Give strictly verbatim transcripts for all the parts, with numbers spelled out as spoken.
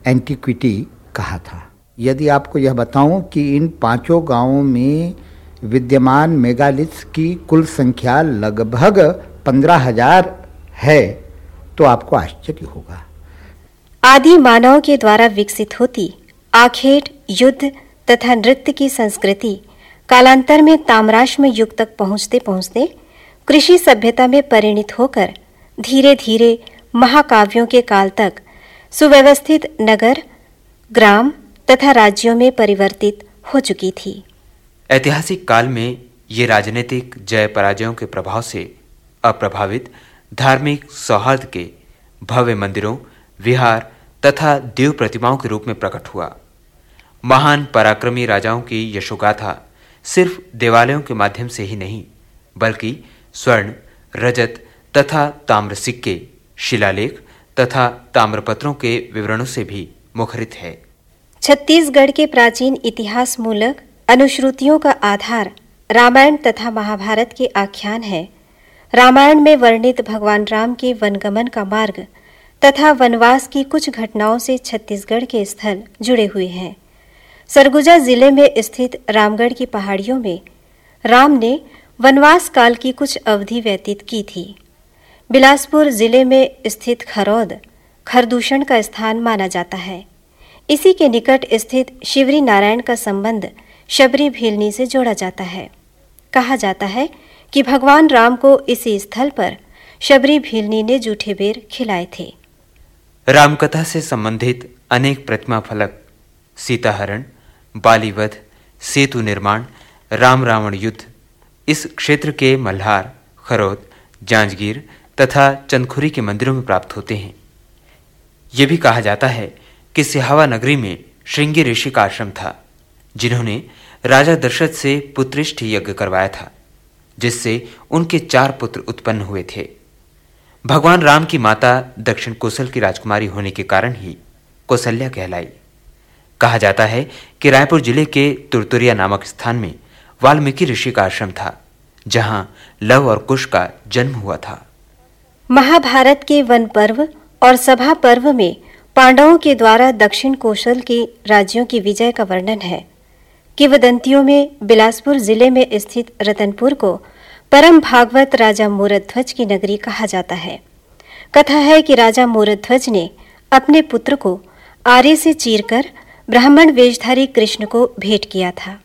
Antiquity कहा था। यदि आपको यह बताऊं कि इन पांचों गांवों में विद्यमान मेगालिथ्स की कुल संख्या लगभग पंद्रह हजार है तो आपको आश्चर्य होगा। आदि मानव के द्वारा विकसित होती आखेट, युद्ध तथा नृत्य की संस्कृति कालांतर में ताम्राश्म युग तक पहुंचते पहुंचते कृषि सभ्यता में परिणित होकर धीरे धीरे महाकाव्यों के काल तक सुव्यवस्थित नगर, ग्राम तथा राज्यों में परिवर्तित हो चुकी थी। ऐतिहासिक काल में ये राजनीतिक जय पराजयों के प्रभाव से अप्रभावित धार्मिक सौहार्द के भव्य मंदिरों, विहार तथा देव प्रतिमाओं के रूप में प्रकट हुआ। महान पराक्रमी राजाओं की यशोगाथा सिर्फ देवालयों के माध्यम से ही नहीं, बल्कि स्वर्ण, रजत तथा ताम्र सिक्के, शिलालेख तथा ताम्रपत्रों के विवरणों से भी मुखरित है। छत्तीसगढ़ के प्राचीन इतिहास मूलक अनुश्रुतियों का आधार रामायण तथा महाभारत के आख्यान है। रामायण में वर्णित भगवान राम के वनगमन का मार्ग तथा वनवास की कुछ घटनाओं से छत्तीसगढ़ के स्थल जुड़े हुए हैं। सरगुजा जिले में स्थित रामगढ़ की पहाड़ियों में राम ने वनवास काल की कुछ अवधि व्यतीत की थी। बिलासपुर जिले में स्थित खरौद खरदूषण का स्थान माना जाता है। इसी के निकट स्थित शिवरी नारायण का संबंध शबरी भीलनी से जोड़ा जाता है। कहा जाता है कि भगवान राम को इसी स्थल पर शबरी भीलनी ने जूठे बेर खिलाए थे। रामकथा से संबंधित अनेक प्रतिमा फलक, सीताहरण, बालीवध, सेतु निर्माण, राम रावण युद्ध इस क्षेत्र के मल्हार, खरौद, जांजगीर तथा चंदखुरी के मंदिरों में प्राप्त होते हैं। यह भी कहा जाता है कि सिहावा नगरी में श्रृंगी ऋषि का आश्रम था, जिन्होंने राजा दशरथ से पुत्रिष्ठ यज्ञ करवाया था, जिससे उनके चार पुत्र उत्पन्न हुए थे। भगवान राम की माता दक्षिण कोसल की राजकुमारी होने के कारण ही कौसल्या कहलाई। कहा जाता है कि रायपुर जिले के तुरतुरिया नामक स्थान में वाल्मीकि ऋषि का आश्रम था, जहां लव और कुश का जन्म हुआ था। महाभारत के वन पर्व और सभा पर्व में पांडवों के द्वारा दक्षिण कोसल के राज्यों की विजय का वर्णन है। किंवदंतियों में बिलासपुर जिले में स्थित रतनपुर को परम भागवत राजा मूरध्वज की नगरी कहा जाता है। कथा है कि राजा मूरध्वज ने अपने पुत्र को आरे से चीरकर ब्राह्मण वेशधारी कृष्ण को भेंट किया था।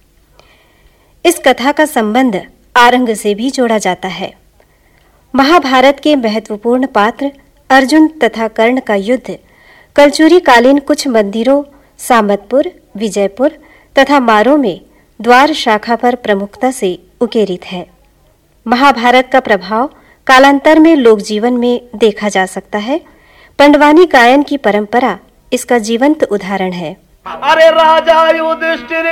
इस कथा का संबंध आरंग से भी जोड़ा जाता है। महाभारत के महत्वपूर्ण पात्र अर्जुन तथा कर्ण का युद्ध कलचुरी कालीन कुछ मंदिरों सामतपुर, विजयपुर तथा मारो में द्वार शाखा पर प्रमुखता से उकेरित है। महाभारत का प्रभाव कालांतर में लोक जीवन में देखा जा सकता है। पंडवानी गायन की परंपरा इसका जीवंत उदाहरण है। अरे राजा युधिष्ठिर